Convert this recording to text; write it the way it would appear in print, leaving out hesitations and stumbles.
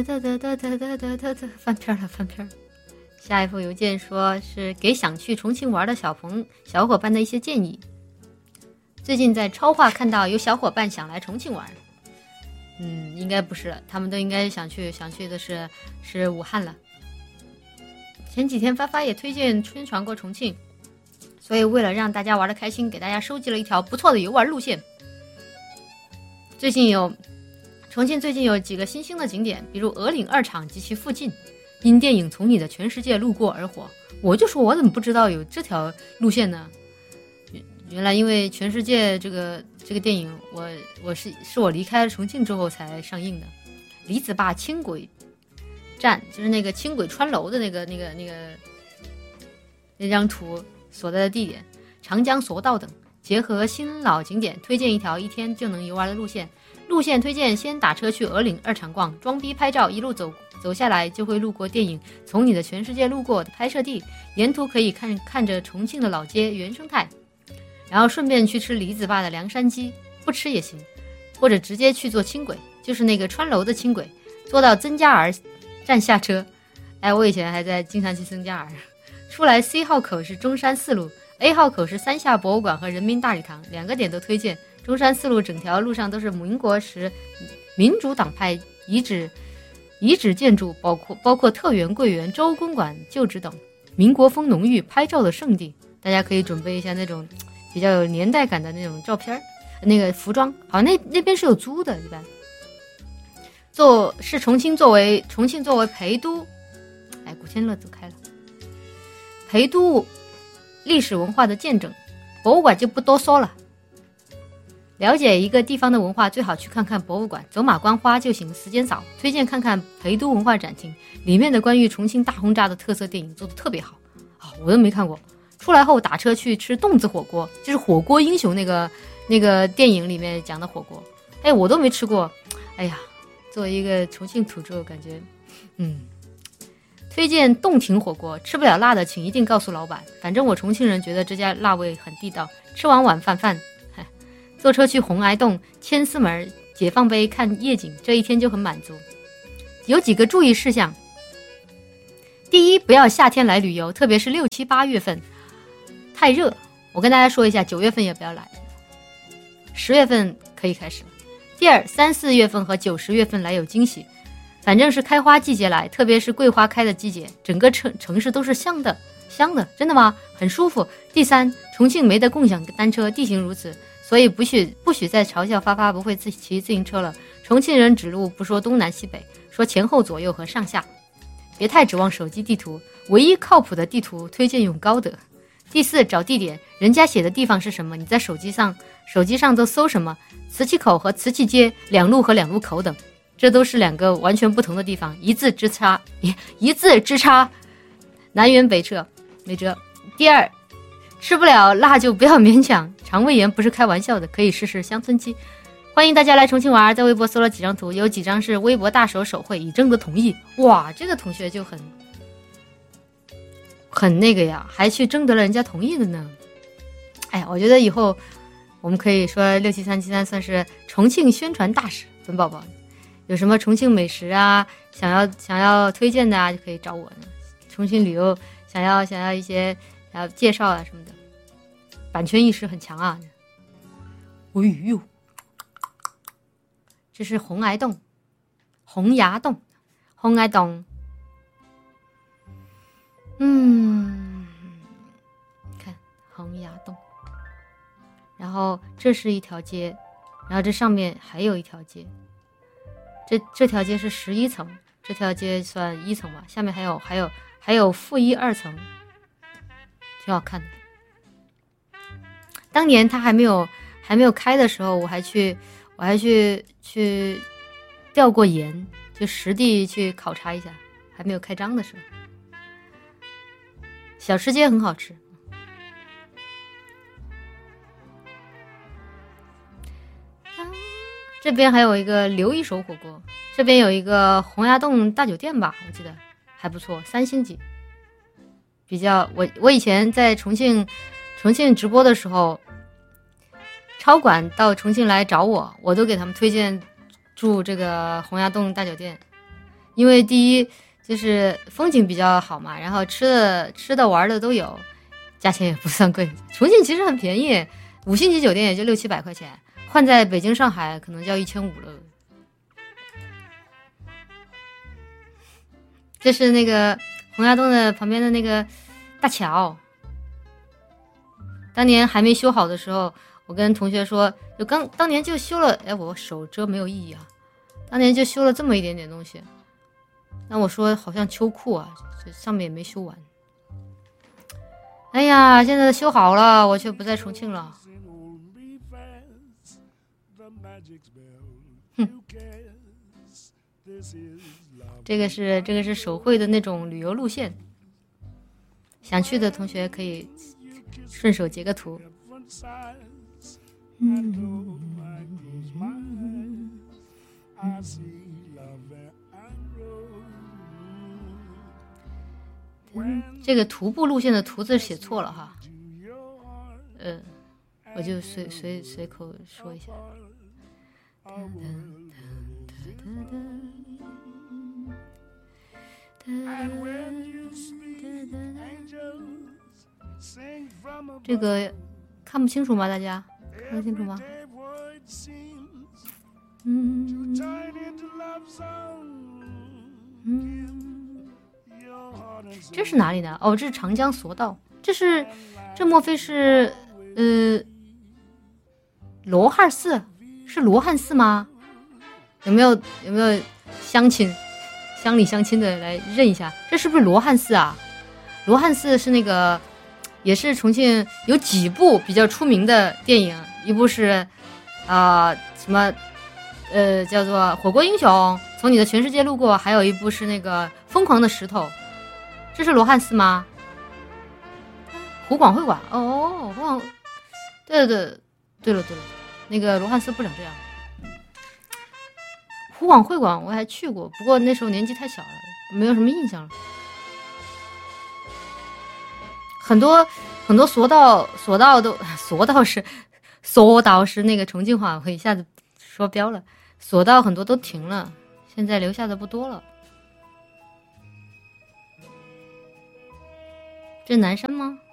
翻篇了。下一封邮件说是给想去重庆玩的小伙伴的一些建议。最近在超话看到有小伙伴想来重庆玩，应该不是了，他们都应该想去的是武汉了。前几天发发也推荐宣传过重庆，所以为了让大家玩得开心，给大家收集了一条不错的游玩路线。重庆最近有几个新兴的景点，比如鹅岭2厂及其附近，因电影《从你的全世界路过》而火。我就说我怎么不知道有这条路线呢？原来因为全世界这个电影，是我离开了重庆之后才上映的。李子坝轻轨站就是那个轻轨穿楼的那张图所在的地点，长江索道等，结合新老景点，推荐一条1天就能游玩的路线。路线推荐：先打车去鹅岭2厂逛，装逼拍照，一路走下来就会路过电影《从你的全世界路过》的拍摄地，沿途可以看着重庆的老街原生态，然后顺便去吃李子坝的凉山鸡，不吃也行，或者直接去坐轻轨，就是那个穿楼的轻轨，坐到曾家儿站下车。我以前还在经常去曾家儿。出来 C 号口是中山4路，A 号口是三峡博物馆和人民大礼堂，两个点都推荐。中山4路整条路上都是民国时民主党派遗址建筑，包括特园、桂园、周公馆旧址等，民国风浓郁，拍照的圣地。大家可以准备一下那种比较有年代感的那种照片，那个服装好像那边是有租的，一般重庆作为陪都，古天乐走开了，陪都历史文化的见证，博物馆就不多说了。了解一个地方的文化，最好去看看博物馆，走马观花就行，时间少。推荐看看陪都文化展厅，里面的关于重庆大轰炸的特色电影做得特别好我都没看过。出来后打车去吃洞子火锅，就是火锅英雄那个电影里面讲的火锅，我都没吃过。作为一个重庆土著，感觉推荐洞庭火锅，吃不了辣的请一定告诉老板，反正我重庆人觉得这家辣味很地道。吃完晚饭坐车去洪崖洞、千丝门、解放碑看夜景，这一天就很满足。有几个注意事项：第一，不要夏天来旅游，特别是6、7、8月份太热。我跟大家说一下，9月份也不要来，10月份可以开始了。第二，3、4月份和9、10月份来有惊喜，反正是开花季节来，特别是桂花开的季节，整个城市都是香的，真的吗？很舒服。第三，重庆没得共享单车，地形如此，所以不许再嘲笑发发不会骑自行车了。重庆人指路不说东南西北，说前后左右和上下，别太指望手机地图，唯一靠谱的地图推荐用高德。第四，找地点，人家写的地方是什么，你在手机上都搜什么，瓷器口和瓷器街，2路和2路口等，这都是2个完全不同的地方，一字之差，南辕北辙，没辙。第二，吃不了辣就不要勉强，肠胃炎不是开玩笑的，可以试试乡村鸡。欢迎大家来重庆玩，在微博搜了几张图，有几张是微博大手绘，已征得同意。哇，这个同学就很那个呀，还去征得了人家同意的呢。我觉得以后我们可以说67373算是重庆宣传大使，本宝宝有什么重庆美食啊，想要推荐的啊，就可以找我呢。重庆旅游想要一些想要介绍啊什么的，版权意识很强啊。这是洪崖洞，看洪崖洞，然后这是一条街，然后这上面还有一条街，这条街是11层，这条街算1层吧，下面还有负1、2层，挺好看的。当年它还没有开的时候，我还去调过研，就实地去考察一下，还没有开张的时候。小吃街很好吃。这边还有一个留一手火锅，这边有一个洪崖洞大酒店吧，我记得还不错，3星级。比较我以前在重庆直播的时候，超管到重庆来找我都给他们推荐住这个洪崖洞大酒店。 因为第一就是风景比较好嘛，然后吃的玩的都有，价钱也不算贵。重庆其实很便宜，5星级酒店也就600-700块钱，换在北京、上海可能就要1500了。这是那个洪崖洞的旁边的那个大桥，当年还没修好的时候，我跟同学说，当年就修了，哎，我手遮没有意义啊，当年就修了这么一点点东西。那我说好像秋裤啊，这上面也没修完。哎呀，现在修好了，我却不在重庆了。哼，这个是手绘的那种旅游路线，想去的同学可以顺手截个图。这个徒步路线的徒字写错了哈，我就随口说一下。这个看不清楚吗？大家看得清楚吗？这是哪里的？哦，这是长江索道。这莫非是罗汉寺？是罗汉寺吗？有没有乡里乡亲的来认一下？这是不是罗汉寺啊？罗汉寺是那个，也是重庆有几部比较出名的电影，一部是什么叫做《火锅英雄》，从你的全世界路过，还有一部是那个《疯狂的石头》。这是罗汉寺吗？湖广会馆哦，湖广，对了，那个罗汉寺不长这样。湖广会馆我还去过，不过那时候年纪太小了，没有什么印象了。很多索道是那个重庆话，我一下子说标了。索道很多都停了，现在留下的不多了。这南山吗？